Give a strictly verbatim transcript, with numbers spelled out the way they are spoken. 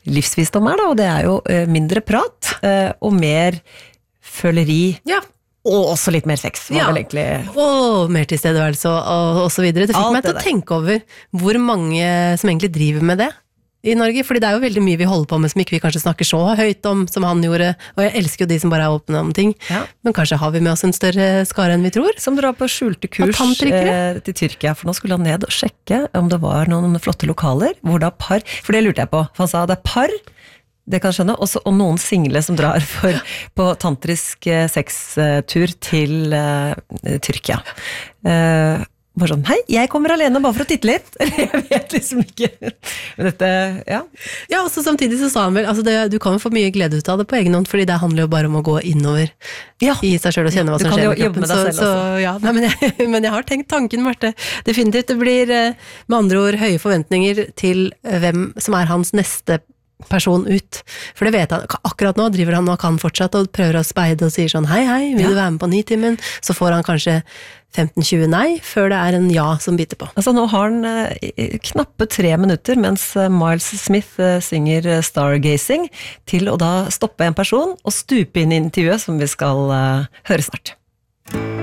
livsvisdom er da, og det er jo eh, mindre prat eh, og mer føleri. Ja. Og også litt mer sex. Ja, egentlig... og mer tilstedeværelse og, og, og så videre. Det fikk Alt meg til det å tenke over hvor mange som egentlig driver med det i Norge, fordi det er jo veldig mye vi holder på med som ikke vi kanskje snakker så høyt om som han gjorde, og jeg elsker jo de som bare er åpne om ting, Ja. men kanskje har vi med oss en større skare enn vi tror. Som drar på skjulte kurs eh, til Tyrkia, for nå skulle han ned og sjekke om det var noen flotte lokaler, hvor da par, for det lurte jeg på, for han sa det er par, det kan jeg skjønne, også, og noen single som drar for, på tantrisk eh, sextur til eh, Tyrkia. Eh, bare sånn, hei, jeg kommer alene bare for å titte litt, eller jeg vet liksom ikke, men dette, ja. Ja, og så samtidig så sa han vel, altså det, du kan jo få mye glede ut av det på egen hånd, fordi det handler jo bare om å gå innover Ja. i seg selv og kjenne hva Du som kan skjer jo med kroppen. jobbe med deg selv så, så, ja, nei, men, jeg, men jeg har tenkt tanken, Marte. Definitivt, det blir eh, med andre ord høye forventninger til hvem som er hans neste person ut. For det vet han, akkurat nå driver han nok han fortsatt og prøver å speide og sier sånn, hei, hei, vil du være med på Nitimen? Så får han kanskje femten tjue nei, før det er en ja som biter på. Altså nå har han eh, knappe tre minutter, mens eh, Miles Smith eh, synger eh, Stargazing, til å da stoppe en person og stupe inn i intervjuet som vi skal eh, høre snart.